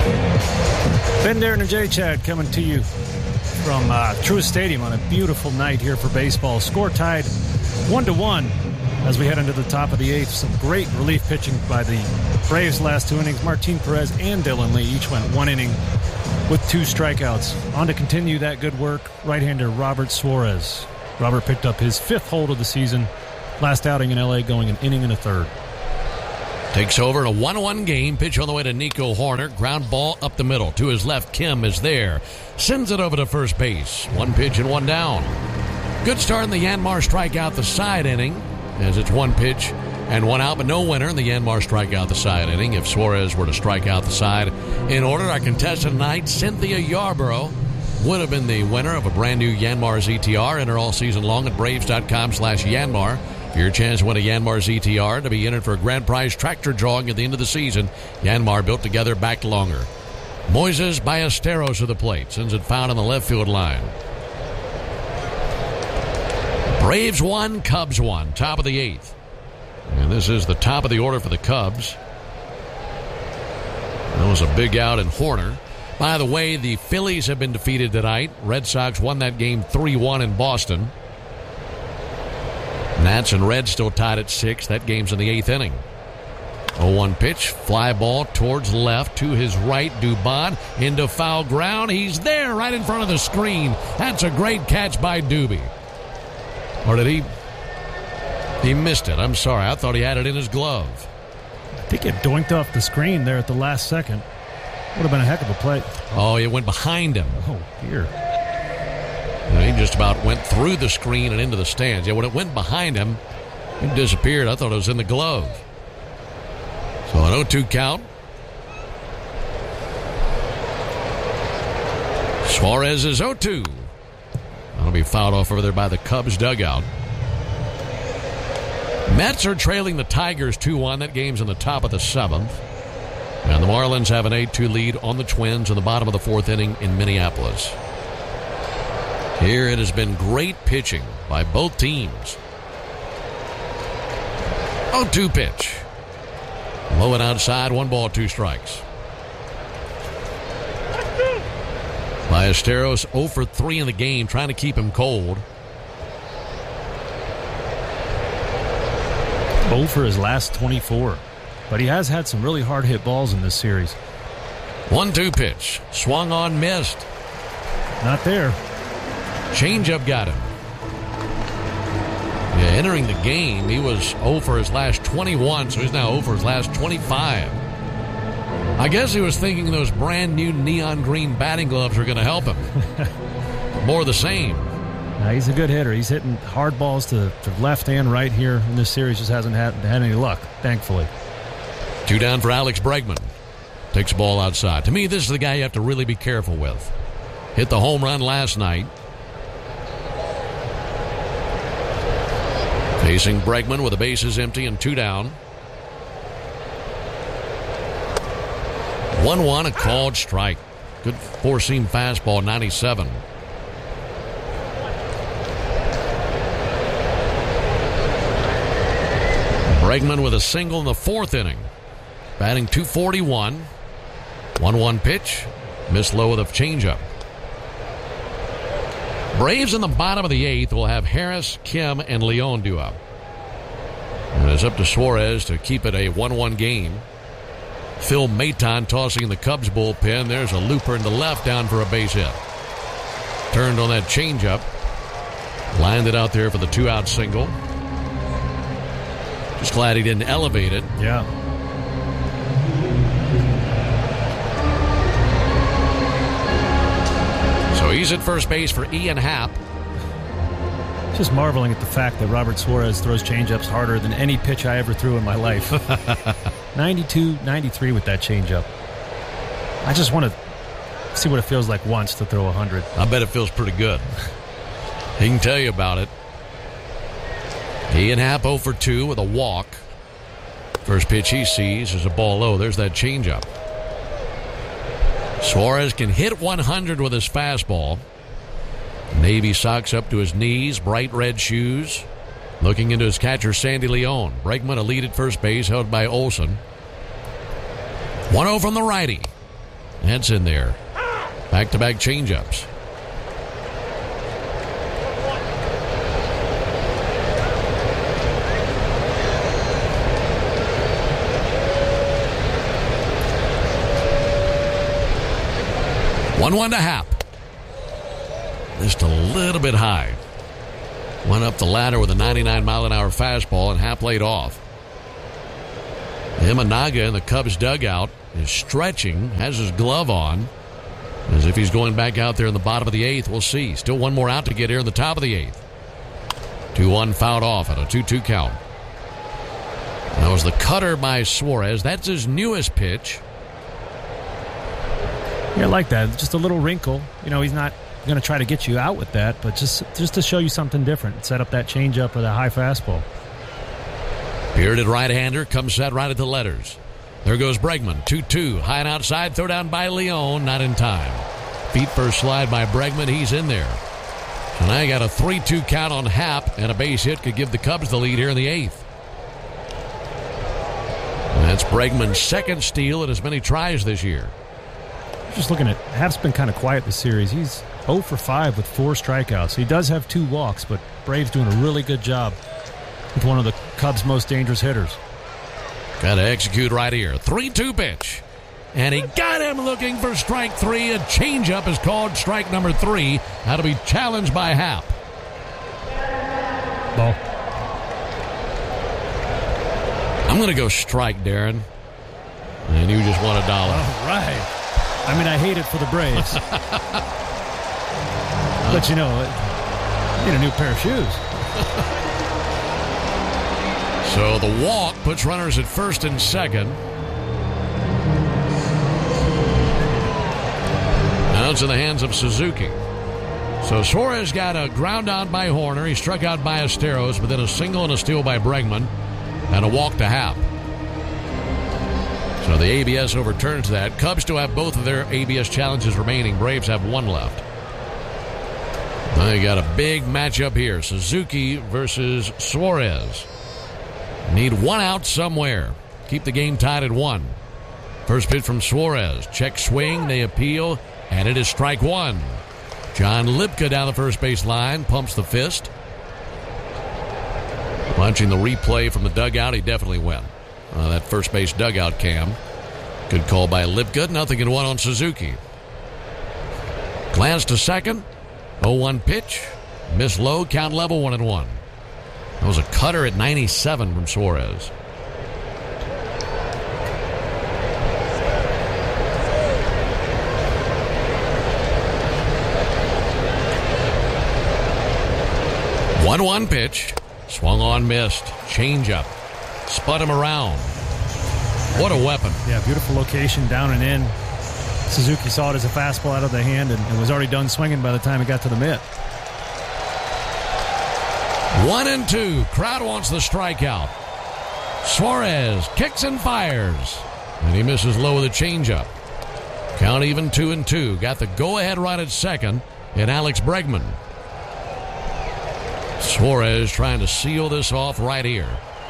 Ben Darren and Jay Chad coming to you from Truist Stadium on a beautiful night here for baseball. Score tied 1-1 as we head into the top of the eighth. Some great relief pitching by the Braves last two innings. Martin Perez and Dylan Lee each went one inning with 2 strikeouts. On to continue that good work, right-hander Robert Suarez. Robert picked up his 5th hold of the season. Last outing in L.A. going an inning and a third. Takes over in a 1-1 game. Pitch on the way to Nico Hoerner. Ground ball up the middle. To his left, Kim is there. Sends it over to first base. 1 pitch and 1 down. Good start in the Yanmar strikeout the side inning, as it's 1 pitch and 1 out, but no winner in the Yanmar strikeout the side inning. If Suarez were to strike out the side in order, our contestant tonight, Cynthia Yarborough, would have been the winner of a brand new Yanmar ZTR. Enter all season long at Braves.com/Yanmar. Your chance to win a Yanmar ZTR to be entered for a grand prize tractor drawing at the end of the season. Yanmar built together, backed longer. Moises Ballesteros to the plate. Sends it foul on the left field line. Braves 1, Cubs 1. Top of the 8th. And this is the top of the order for the Cubs. That was a big out in Hoerner. By the way, the Phillies have been defeated tonight. Red Sox won that game 3-1 in Boston. Nats and Reds still tied at 6. That game's in the 8th inning. 0-1 pitch. Fly ball towards left. To his right, Dubon into foul ground. He's there right in front of the screen. That's a great catch by Doobie. Or did he? He missed it. I'm sorry. I thought he had it in his glove. I think it doinked off the screen there at the last second. Would have been a heck of a play. Oh, it went behind him. Oh, dear. He just about went through the screen and into the stands. Yeah, when it went behind him, it disappeared. I thought it was in the glove. So an 0-2 count. Suarez is 0-2. That'll be fouled off over there by the Cubs dugout. Mets are trailing the Tigers 2-1. That game's in the top of the 7th. And the Marlins have an 8-2 lead on the Twins in the bottom of the 4th inning in Minneapolis. Here it has been great pitching by both teams. 0-2 pitch. Low and outside, 1 ball, 2 strikes. Ballesteros 0 for 3 in the game, trying to keep him cold. 0 for his last 24. But he has had some really hard-hit balls in this series. 1-2 pitch. Swung on, missed. Not there. Changeup got him. Yeah, entering the game, he was 0 for his last 21, so he's now 0 for his last 25. I guess he was thinking those brand new neon green batting gloves were going to help him. More of the same. He's a good hitter. He's hitting hard balls to left and right here in this series. Just hasn't had any luck, thankfully. 2 down for Alex Bregman. Takes the ball outside. To me, this is the guy you have to really be careful with. Hit the home run last night. Facing Bregman with the bases empty and 2 down. 1-1, a called strike. Good four-seam fastball, 97. Bregman with a single in the 4th inning. Batting .241. 1-1 pitch. Missed low with a changeup. Braves in the bottom of the 8th will have Harris, Kim, and Leon due up. And it's up to Suarez to keep it a 1-1 game. Phil Maton tossing in the Cubs bullpen. There's a looper in the left down for a base hit. Turned on that changeup. Lined it out there for the 2-out single. Just glad he didn't elevate it. Yeah. So he's at first base for Ian Happ. Just marveling at the fact that Robert Suarez throws changeups harder than any pitch I ever threw in my life. 92, 93 with that changeup. I just want to see what it feels like once to throw 100. I bet it feels pretty good. He can tell you about it. Ian Happ 0 for 2 with a walk. First pitch he sees is a ball low. There's that changeup. Suarez can hit 100 with his fastball. Navy socks up to his knees, bright red shoes. Looking into his catcher, Sandy Leon. Bregman a lead at first base, held by Olson. 1-0 from the righty. That's in there. Back-to-back changeups. One to Happ. Just a little bit high. Went up the ladder with a 99-mile-an-hour fastball, and Happ laid off. Imanaga in the Cubs dugout is stretching, has his glove on, as if he's going back out there in the bottom of the eighth. We'll see. Still one more out to get here in the top of the eighth. 2-1 fouled off at a 2-2 count. That was the cutter by Suarez. That's his newest pitch. Yeah, I like that. Just a little wrinkle. You know, he's not going to try to get you out with that, but just to show you something different. Set up that changeup with a high fastball. Bearded right-hander comes set right at the letters. There goes Bregman. 2-2. High and outside. Throw down by Leone. Not in time. Feet first slide by Bregman. He's in there. So now you got a 3-2 count on Happ, and a base hit could give the Cubs the lead here in the eighth. And that's Bregman's second steal in as many tries this year. Just looking at Happ's been kind of quiet this series. He's 0 for 5 with 4 strikeouts. He does have 2 walks, but Braves doing a really good job with one of the Cubs' most dangerous hitters. Got to execute right here. 3-2 pitch. And he got him looking for strike 3. A changeup is called strike number 3. That'll be challenged by Happ. Ball. I'm going to go strike, Darren. And you just won $1. All right. I mean, I hate it for the Braves. But, you know, need a new pair of shoes. So the walk puts runners at first and second. Now it's in the hands of Suzuki. So Suarez got a ground out by Horner. He struck out by Esteros, but then a single and a steal by Bregman. And a walk to Happ. So the ABS overturns that. Cubs still have both of their ABS challenges remaining. Braves have 1 left. Now you got a big matchup here. Suzuki versus Suarez. Need 1 out somewhere. Keep the game tied at 1. First pitch from Suarez. Check swing. They appeal. And it is strike 1. John Lipka down the first base line. Pumps the fist. Watching the replay from the dugout, he definitely went. That first base dugout cam. Good call by Lipka. 0-1 on Suzuki. Glance to second. 0-1 pitch. Miss low. Count level 1-1. That was a cutter at 97 from Suarez. One pitch. Swung on, missed. Changeup. Spun him around. What a weapon. Yeah, beautiful location, down and in. Suzuki saw it as a fastball out of the hand and was already done swinging by the time it got to the mitt. 1-2. Crowd wants the strikeout. Suarez kicks and fires. And he misses low with a changeup. Count even 2-2. Got the go-ahead run at second in Alex Bregman. Suarez trying to seal this off right here.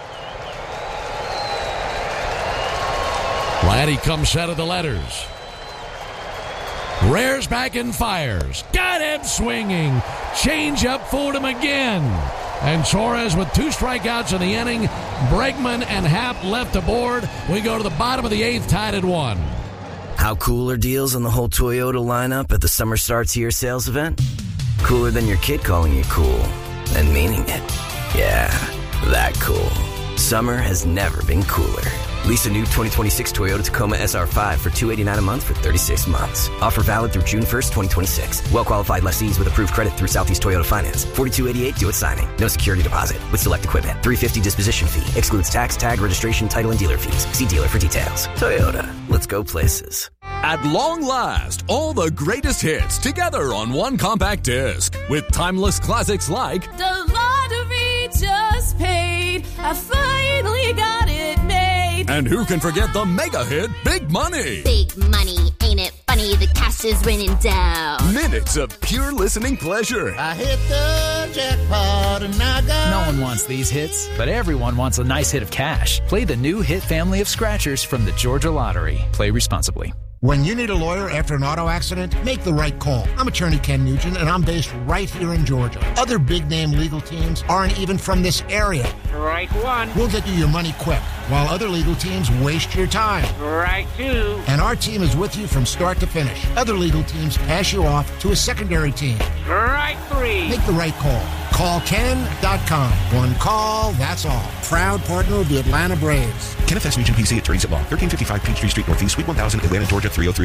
Vladdy comes set of the letters. Rears back and fires. Got him swinging. Changeup fooled him again. And Suarez with 2 strikeouts in the inning. Bregman and Happ left aboard. We go to the bottom of the 8th, tied at 1. How cool are deals on the whole Toyota lineup at the Summer Starts Here sales event? Cooler than your kid calling you cool and meaning it. Yeah, that cool. Summer has never been cooler. Lease a new 2026 Toyota Tacoma SR5 for $289 a month for 36 months. Offer valid through June 1st, 2026. Well-qualified lessees with approved credit through Southeast Toyota Finance. $42.88 due at signing. No security deposit with select equipment. $350 disposition fee. Excludes tax, tag, registration, title, and dealer fees. See dealer for details. Toyota. Let's go places. At long last, all the greatest hits together on one compact disc with timeless classics like The Lottery Just Paid. I finally got it made. And who can forget the mega hit Big Money? Big money, ain't it funny? The cash is raining down. Minutes of pure listening pleasure. I hit the jackpot and I got... No one wants these hits, but everyone wants a nice hit of cash. Play the new hit family of scratchers from the Georgia Lottery. Play responsibly. When you need a lawyer after an auto accident, make the right call. I'm attorney Ken Nugent, and I'm based right here in Georgia. Other big-name legal teams aren't even from this area. Right one. We'll get you your money quick, while other legal teams waste your time. Right two. And our team is with you from start to finish. Other legal teams pass you off to a secondary team. Right three. Make the right call. Call Ken.com. One call, that's all. Proud partner of the Atlanta Braves. Kenneth S. Nugent, PC, attorneys at law, 1355 Peachtree Street Northeast, Suite 1000, Atlanta, Georgia, 303.